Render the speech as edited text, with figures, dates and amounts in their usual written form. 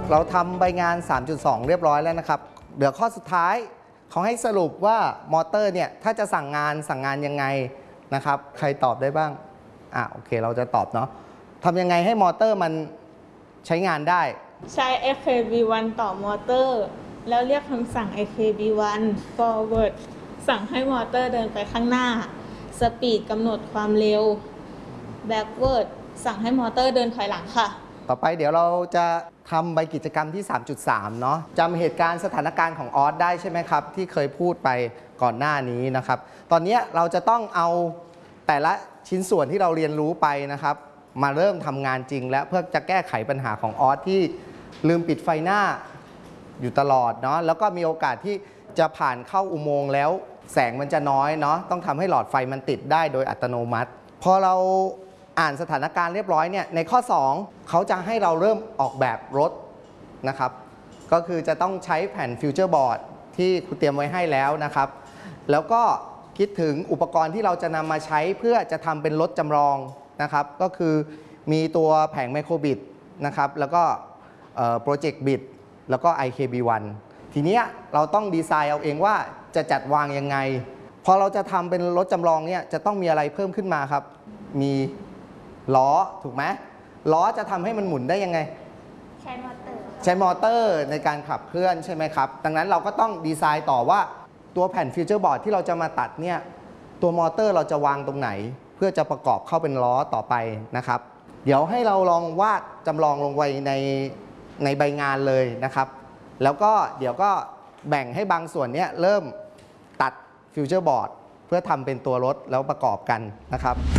เราทำใบงาน 3.2 เรียบร้อยแล้วนะครับเดี๋ยวข้อสุดท้ายเขาให้สรุปว่ามอเตอร์เนี่ยถ้าจะสั่งงานยังไงนะครับใครตอบได้บ้างโอเคเราจะตอบเนาะทำยังไงให้มอเตอร์มันใช้งานได้ใช้ AKB1 ต่อมอเตอร์แล้วเรียกคำสั่ง AKB1 forward สั่งให้มอเตอร์เดินไปข้างหน้า speed กำหนดความเร็ว backward สั่งให้มอเตอร์เดินถอยหลังค่ะต่อไปเดี๋ยวเราจะทำใบกิจกรรมที่ 3.3 เนาะจำเหตุการณ์สถานการณ์ของออสได้ใช่ไหมครับที่เคยพูดไปก่อนหน้านี้นะครับตอนนี้เราจะต้องเอาแต่ละชิ้นส่วนที่เราเรียนรู้ไปนะครับมาเริ่มทำงานจริงแล้วเพื่อจะแก้ไขปัญหาของออสที่ลืมปิดไฟหน้าอยู่ตลอดเนาะแล้วก็มีโอกาสที่จะผ่านเข้าอุโมงค์แล้วแสงมันจะน้อยเนาะต้องทำให้หลอดไฟมันติดได้โดยอัตโนมัติพอเราอ่านสถานการณ์เรียบร้อยเนี่ยในข้อ 2เขาจะให้เราเริ่มออกแบบรถนะครับก็คือจะต้องใช้แผ่นฟิวเจอร์บอร์ดที่ครูเตรียมไว้ให้แล้วนะครับแล้วก็คิดถึงอุปกรณ์ที่เราจะนำมาใช้เพื่อจะทำเป็นรถจำลองนะครับก็คือมีตัวแผงไมโครบิตนะครับแล้วก็โปรเจกต์บิตแล้วก็ IKB1 ทีนี้เราต้องดีไซน์เอาเองว่าจะจัดวางยังไงพอเราจะทำเป็นรถจำลองเนี่ยจะต้องมีอะไรเพิ่มขึ้นมาครับมีล้อถูกไหมล้อจะทำให้มันหมุนได้ยังไงใช้มอเตอร์ในการขับเคลื่อนใช่ไหมครับดังนั้นเราก็ต้องดีไซน์ต่อว่าตัวแผ่นฟิวเจอร์บอร์ดที่เราจะมาตัดเนี่ยตัวมอเตอร์เราจะวางตรงไหนเพื่อจะประกอบเข้าเป็นล้อต่อไปนะครับเดี๋ยวให้เราลองวาดจำลองลงไว้ในใบงานเลยนะครับแล้วก็เดี๋ยวก็แบ่งให้บางส่วนนี้เริ่มตัดฟิวเจอร์บอร์ดเพื่อทำเป็นตัวรถแล้วประกอบกันนะครับ